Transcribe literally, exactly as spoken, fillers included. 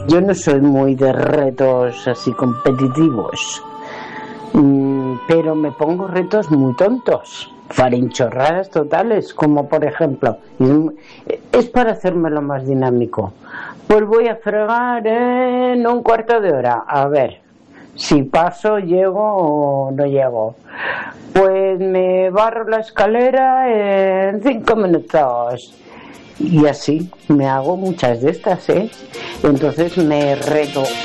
Yo no soy muy de retos así competitivos, mm, pero me pongo retos muy tontos, farinchorradas totales, como por ejemplo, es para hacérmelo más dinámico. Pues voy a fregar en un cuarto de hora, a ver si paso, llego o no llego. Pues me barro la escalera en cinco minutos. Y así me hago muchas de estas, ¿eh? Entonces me reto